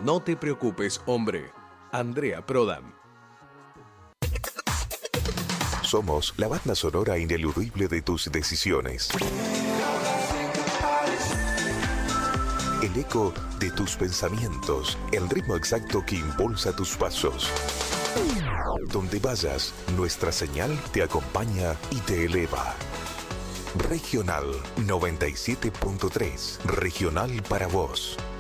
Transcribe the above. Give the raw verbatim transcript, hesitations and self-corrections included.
No te preocupes, hombre. Andrea Prodan. Somos la banda sonora ineludible de tus decisiones. El eco de tus pensamientos, el ritmo exacto que impulsa tus pasos. Donde vayas, nuestra señal te acompaña y te eleva. Regional noventa y siete punto tres. Regional para vos.